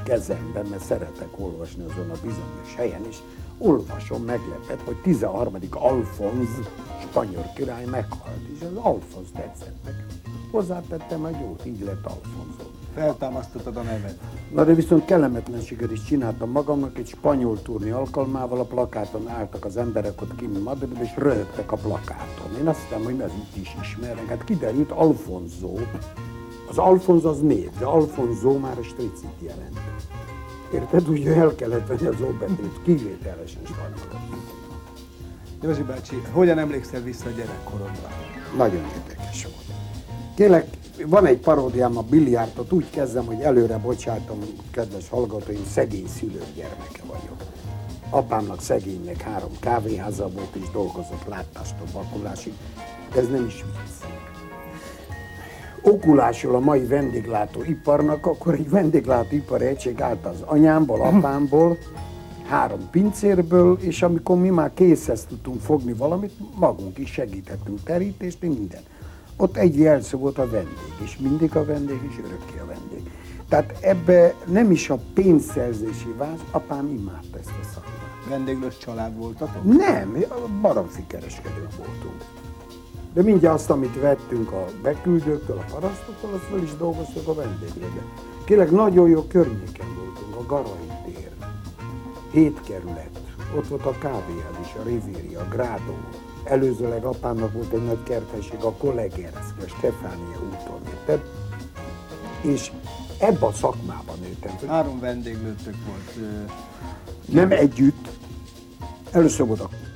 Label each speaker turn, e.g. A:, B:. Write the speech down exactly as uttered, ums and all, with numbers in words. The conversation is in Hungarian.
A: kezemben, mert szeretek olvasni azon a bizonyos helyen, és olvasom, meglepett, hogy tizenharmadik Alfonz spanyol király meghalt, és az Alfonz tetszett nekem. Hozzátettem, hogy jó, így lett Alfonso.
B: Feltámasztottad a nevet.
A: Na de viszont kellemetlenséget is csináltam magamnak, egy spanyol turné alkalmával a plakáton álltak az emberek ott kint Madridban, és röhögtek a plakáton. Én azt hiszem, hogy ez itt is ismernek. Hát kiderült, Alfonso, az Alfonz az név, de Alfonso már a stricit jelent. Érted? Úgy el kellett venni az óbetét, kivételesen spanyolul.
B: Józsi bácsi, hogyan emlékszel vissza a gyerekkorodra?
A: Nagyon érdekes volt. Kérlek, van egy paródiám a biliárdot, úgy kezdem, hogy előre bocsátom, kedves hallgatóim, szegény szülők gyermeke vagyok. Apámnak szegénynek három kávéháza volt, és dolgozott láttástól vakulásig, de ez nem is vicc. Okulásról a mai vendéglátóiparnak, akkor egy vendéglátóipari egység állt az anyámból, apámból, három pincérből, és amikor mi már készhez tudtunk fogni valamit, magunk is segítettünk terítést, minden. Ott egy jelszó volt a vendég, és mindig a vendég, és örökké a vendég. Tehát ebbe nem is a pénzszerzési vágy, apám imádta ezt a szakmát.
B: Vendéglős család voltatok?
A: Nem, baromfi kereskedők voltunk. De mindjárt azt, amit vettünk a beküldőktől, a parasztoktól, azt fel is dolgoztuk a vendéglőbe. Kérlek, nagyon jó környéken voltunk, a Garai tér, hét kerület, ott volt a kávéház is, a Riviera, a Grado. Előzőleg apámnak volt egy nagy kertesség, a Kollegerszki, a Stefánia úton, érted? És ebben a szakmában nőttem.
B: Három vendéglőtök volt.
A: Nem együtt. Először volt a